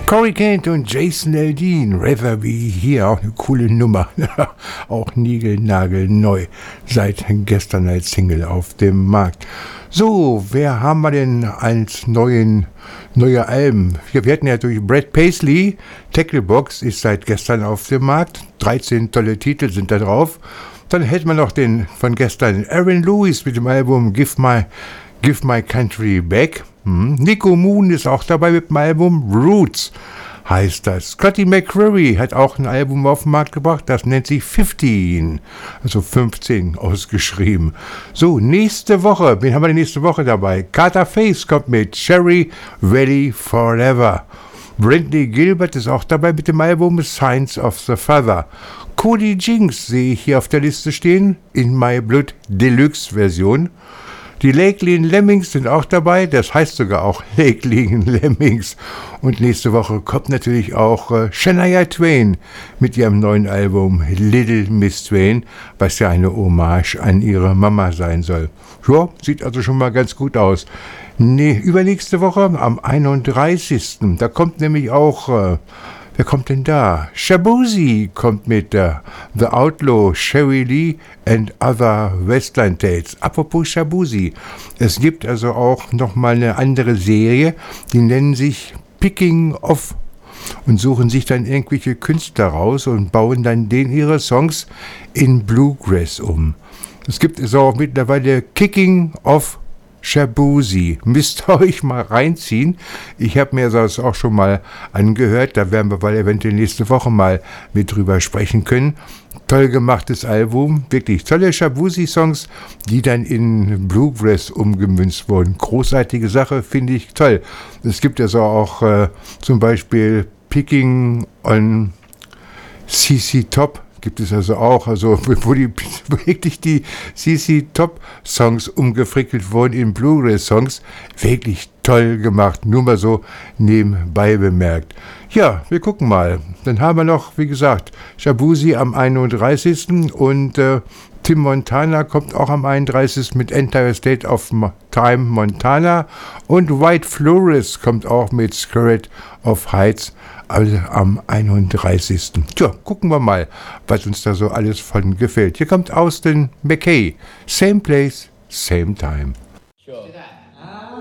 Corey Kent und Jason Aldean, Rather Be Here, auch eine coole Nummer. Auch niegelnagelneu, seit gestern als Single auf dem Markt. So, wer haben wir denn als neue Alben? Wir hatten ja durch Brad Paisley, Tacklebox ist seit gestern auf dem Markt. 13 tolle Titel sind da drauf. Dann hätten wir noch den von gestern Aaron Lewis mit dem Album Give My Country Back. Nico Moon ist auch dabei mit dem Album Roots, heißt das. Scotty McCreery hat auch ein Album auf den Markt gebracht, das nennt sich 15, also 15 ausgeschrieben. So, nächste Woche, wen haben wir denn nächste Woche dabei? Carter Faith kommt mit Cherry Valley Forever. Brantley Gilbert ist auch dabei mit dem Album Signs of the Father. Cody Jinks sehe ich hier auf der Liste stehen, In My Blood Deluxe Version. Die Lakeland Lemmings sind auch dabei, das heißt sogar auch Lakeland Lemmings. Und nächste Woche kommt natürlich auch Shania Twain mit ihrem neuen Album Little Miss Twain, was ja eine Hommage an ihre Mama sein soll. Ja, sieht also schon mal ganz gut aus. Übernächste Woche am 31. Da kommt nämlich auch... wer kommt denn da? Shaboozey kommt mit The Outlaw, Sherry Lee and Other Western Tales. Apropos Shaboozey, es gibt also auch nochmal eine andere Serie, die nennen sich Picking Off und suchen sich dann irgendwelche Künstler raus und bauen dann ihre Songs in Bluegrass um. Es gibt also auch mittlerweile Kicking Off Shaboozey. Müsst ihr euch mal reinziehen. Ich habe mir das auch schon mal angehört. Da werden wir eventuell nächste Woche mal mit drüber sprechen können. Toll gemachtes Album. Wirklich tolle Shaboozey-Songs, die dann in Bluegrass umgemünzt wurden. Großartige Sache, finde ich toll. Es gibt also auch zum Beispiel Picking on CC Top. Gibt es also auch, wo wirklich die CC Top Songs umgefrickelt wurden in Blu-ray-Songs. Wirklich toll gemacht, nur mal so nebenbei bemerkt. Ja, wir gucken mal. Dann haben wir noch, wie gesagt, Shaboozey am 31. und Tim Montana kommt auch am 31. mit Entire State of Time Montana und White Flores kommt auch mit Spirit of Heights am 31. Tja, gucken wir mal, was uns da so alles von gefällt. Hier kommt Austin McKay. Same place, same time. Sure.